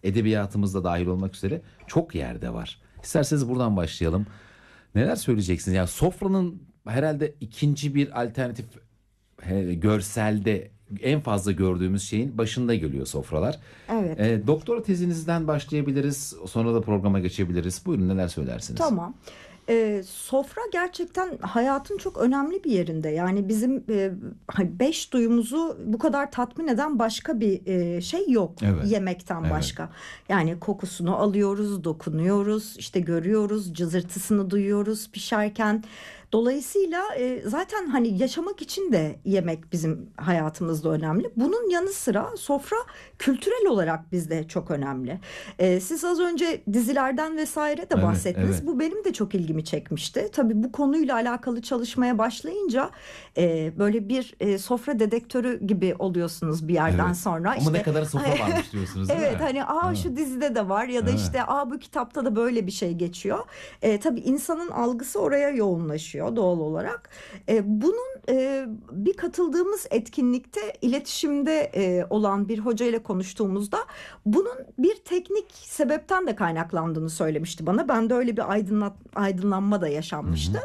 edebiyatımızda dahil olmak üzere çok yerde var. İsterseniz buradan başlayalım. Neler söyleyeceksiniz? Yani sofranın herhalde ikinci bir alternatif görselde en fazla gördüğümüz şeyin başında geliyor sofralar. Evet. Doktora tezinizden başlayabiliriz. Sonra da programa geçebiliriz. Buyurun, neler söylersiniz? Tamam. Sofra gerçekten hayatın çok önemli bir yerinde. Yani bizim beş duyumuzu bu kadar tatmin eden başka bir şey yok. Evet. Yemekten Evet. başka. Yani kokusunu alıyoruz, dokunuyoruz, işte görüyoruz, cızırtısını duyuyoruz pişerken. Dolayısıyla zaten hani yaşamak için de yemek bizim hayatımızda önemli. Bunun yanı sıra sofra kültürel olarak bizde çok önemli. Siz az önce dizilerden vesaire de Evet, bahsettiniz. evet. Bu benim de çok ilgimi çekmişti. Tabii bu konuyla alakalı çalışmaya başlayınca böyle bir sofra dedektörü gibi oluyorsunuz bir yerden Evet. sonra. Ama ne kadar sofra varmış diyorsunuz, değil mi? Evet, hani Evet. şu dizide de var ya da Evet. işte bu kitapta da böyle bir şey geçiyor. Tabii insanın algısı oraya yoğunlaşıyor doğal olarak. Bunun bir katıldığımız etkinlikte iletişimde olan bir hoca ile konuştuğumuzda bunun bir teknik sebepten de kaynaklandığını söylemişti bana. Ben de öyle bir aydınlanma da yaşanmıştı.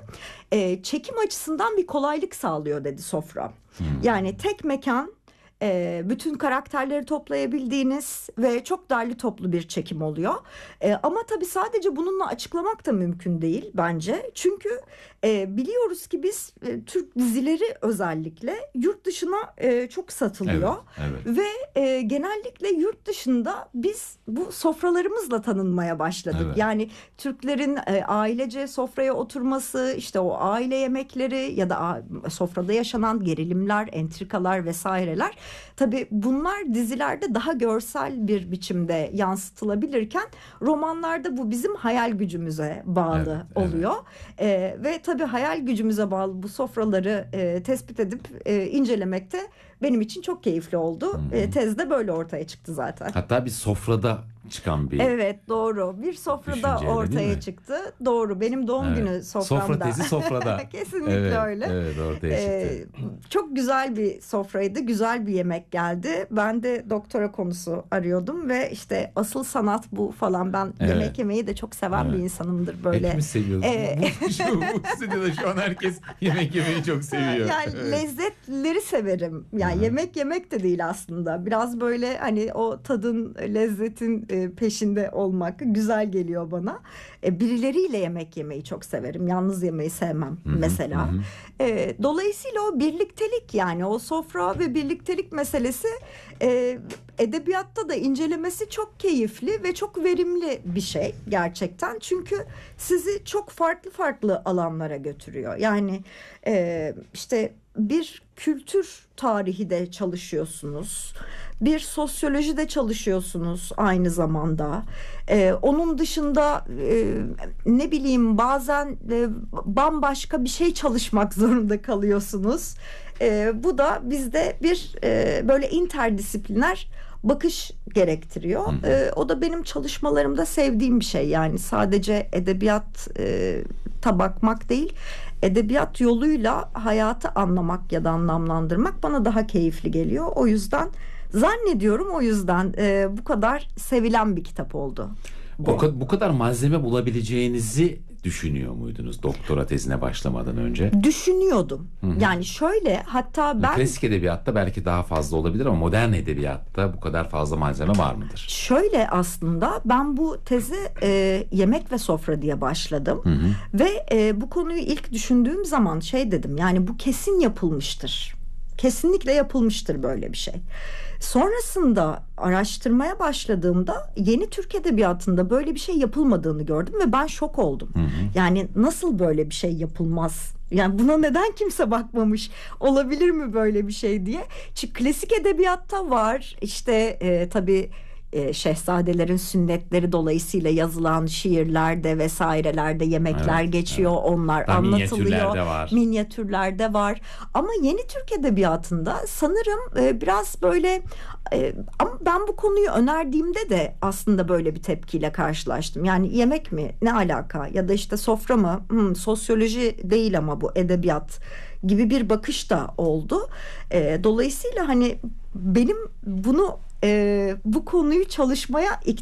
Çekim açısından bir kolaylık sağlıyor dedi sofra. Yani tek mekan, bütün karakterleri toplayabildiğiniz ve çok derli toplu bir çekim oluyor. Ama tabii sadece bununla açıklamak da mümkün değil bence. Çünkü biliyoruz ki biz Türk dizileri özellikle yurt dışına çok satılıyor. Evet, evet. Ve genellikle yurt dışında biz bu sofralarımızla tanınmaya başladık. Evet. Yani Türklerin ailece sofraya oturması, işte o aile yemekleri ya da sofrada yaşanan gerilimler, entrikalar vesaireler. Tabii bunlar dizilerde daha görsel bir biçimde yansıtılabilirken romanlarda bu bizim hayal gücümüze bağlı oluyor. Ve tabii hayal gücümüze bağlı bu sofraları tespit edip incelemekte benim için çok keyifli oldu. Tezde böyle ortaya çıktı zaten. Hatta bir sofrada çıkan bir Evet, doğru. Bir sofrada düşünceyle, değil ortaya mi? çıktı. Doğru. Benim doğum günü soframda. Sofra tezi sofrada. Kesinlikle Evet, öyle. evet, ortaya çıktı. Çok güzel bir sofraydı. Güzel bir yemek geldi. Ben de doktora konusu arıyordum ve işte asıl sanat bu falan. Ben yemek yemeyi de çok seven bir insanımdır böyle. Hepimiz seviyoruz. Bu stüdyoda şu an herkes yemek yemeyi çok seviyor. Yani lezzetleri severim. Yani yemek yemek de değil aslında. Biraz böyle hani o tadın, lezzetin peşinde olmak güzel geliyor bana. Birileriyle yemek yemeyi çok severim. Yalnız yemeyi sevmem mesela. Dolayısıyla o birliktelik, yani o sofra ve birliktelik meselesi edebiyatta da incelemesi çok keyifli ve çok verimli bir şey gerçekten. Çünkü sizi çok farklı farklı alanlara götürüyor. Yani işte bir kültür tarihi de çalışıyorsunuz. Bir sosyoloji de çalışıyorsunuz aynı zamanda. Onun dışında ne bileyim bazen bambaşka bir şey çalışmak zorunda kalıyorsunuz. Bu da bizde bir böyle interdisipliner bakış gerektiriyor. O da benim çalışmalarımda sevdiğim bir şey. Yani sadece edebiyata bakmak değil, edebiyat yoluyla hayatı anlamak ya da anlamlandırmak bana daha keyifli geliyor. O yüzden zannediyorum bu kadar sevilen bir kitap oldu. Bu kadar malzeme bulabileceğinizi düşünüyor muydunuz doktora tezine başlamadan önce? Düşünüyordum. Yani şöyle, hatta ben... Klasik edebiyatta belki daha fazla olabilir ama modern edebiyatta bu kadar fazla malzeme var mıdır? Şöyle, aslında ben bu tezi yemek ve sofra diye başladım. Ve bu konuyu ilk düşündüğüm zaman dedim, yani bu kesin yapılmıştır. Kesinlikle yapılmıştır böyle bir şey. Sonrasında araştırmaya başladığımda yeni Türk edebiyatında böyle bir şey yapılmadığını gördüm ve ben şok oldum. Yani nasıl böyle bir şey yapılmaz? Yani buna neden kimse bakmamış? Olabilir mi böyle bir şey diye? Çünkü klasik edebiyatta var. İşte tabii şehzadelerin sünnetleri dolayısıyla yazılan şiirlerde vesairelerde yemekler geçiyor. Onlar anlatılıyor. Minyatürlerde var. Ama yeni Türk edebiyatında sanırım biraz böyle ama ben bu konuyu önerdiğimde de aslında böyle bir tepkiyle karşılaştım. Yani yemek mi? Ne alaka? Ya da işte sofra mı? Sosyoloji değil ama bu edebiyat gibi bir bakış da oldu. Dolayısıyla hani benim bu konuyu çalışmaya